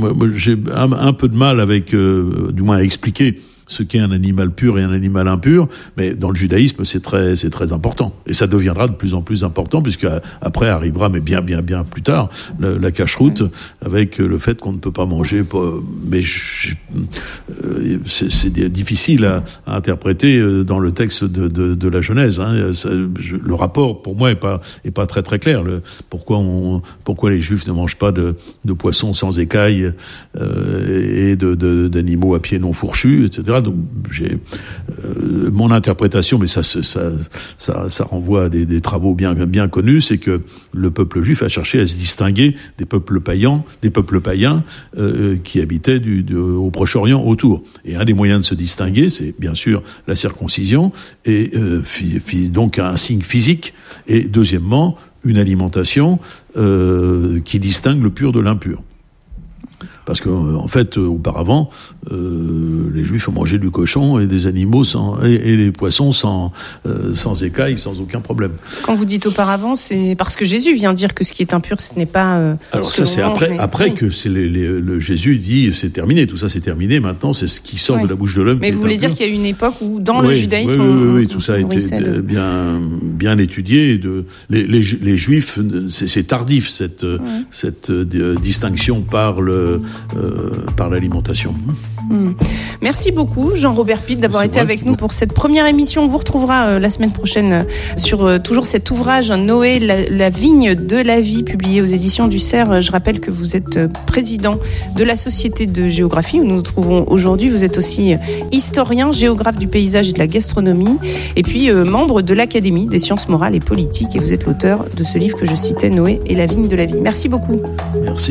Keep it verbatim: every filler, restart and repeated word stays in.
moi, moi, j'ai un, un peu de mal avec, euh, du moins à expliquer ce qu'est un animal pur et un animal impur, mais dans le judaïsme, c'est très, c'est très important. Et ça deviendra de plus en plus important, puisque après arrivera, mais bien, bien, bien plus tard, la, la cacheroute, avec le fait qu'on ne peut pas manger, mais je, c'est, c'est difficile à, à interpréter dans le texte de, de, de la Genèse, hein. Ça, je, le rapport, pour moi, est pas, est pas très, très clair. Le, pourquoi on, pourquoi les Juifs ne mangent pas de, de poissons sans écailles, euh, et de, de, d'animaux à pieds non fourchus, et cetera. Donc j'ai euh, mon interprétation, mais ça, ça, ça, ça renvoie à des, des travaux bien, bien, bien connus, c'est que le peuple juif a cherché à se distinguer des peuples païens, des peuples païens euh, qui habitaient du, du, au Proche-Orient autour. Et un des moyens de se distinguer, c'est bien sûr la circoncision, et euh, fi, fi, donc un signe physique. Et deuxièmement, une alimentation euh, qui distingue le pur de l'impur. Parce que, en fait, euh, auparavant, euh, les Juifs ont mangé du cochon et des animaux sans, et, et les poissons sans, euh, sans écailles, sans aucun problème. Quand vous dites auparavant, c'est parce que Jésus vient dire que ce qui est impur, ce n'est pas. Euh, Alors ce ça, que c'est mange, après, mais... après oui. que c'est les, les, le Jésus dit c'est terminé, tout ça c'est terminé. Maintenant, c'est ce qui sort oui. de la bouche de l'homme. Mais qui vous est voulez impur. dire qu'il y a eu une époque où, dans oui, le judaïsme, oui, oui, oui, on, oui, tout ça a été de... bien, bien étudié. De les, les, les Juifs, c'est, c'est tardif cette, ouais. cette euh, distinction par le, euh, par l'alimentation. Mmh. Merci beaucoup Jean-Robert Pitt d'avoir c'est été avec nous pour cette première émission. On vous retrouvera euh, la semaine prochaine euh, sur euh, toujours cet ouvrage Noé, la, la vigne de la vie, publié aux éditions du Cerf. Je rappelle que vous êtes euh, président de la Société de géographie où nous nous trouvons aujourd'hui. Vous êtes aussi euh, historien, géographe du paysage et de la gastronomie, et puis euh, membre de l'Académie des sciences morales et politiques. Et vous êtes l'auteur de ce livre que je citais, Noé et la vigne de la vie. Merci beaucoup. Merci.